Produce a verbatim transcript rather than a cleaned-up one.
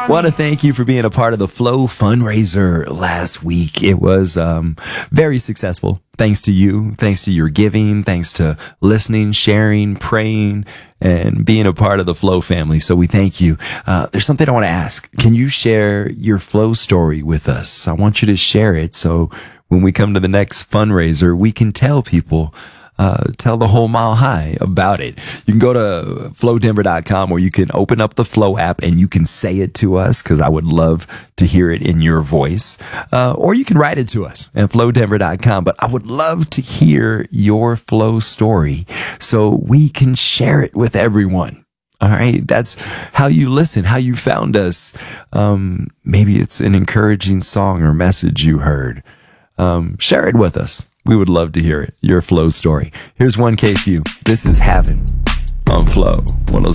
Want to thank you for being a part of the Flow fundraiser last week. It was um, very successful. Thanks to you, thanks to your giving, thanks to listening, sharing, praying, and being a part of the Flow family. So we thank you. Uh, there's something I want to ask. Can you share your Flow story with us? I want you to share it so when we come to the next fundraiser, we can tell people Uh, tell the whole mile high about it. You can go to flow denver dot com where you can open up the Flow app and you can say it to us because I would love to hear it in your voice. Uh, or you can write it to us at flow denver dot com. But I would love to hear your Flow story so we can share it with everyone. All right. That's how you listen, how you found us. Um, maybe it's an encouraging song or message you heard. Um, share it with us. We would love to hear it, your Flow story. Here's one K for you. This is Havin' on Flow one oh seven.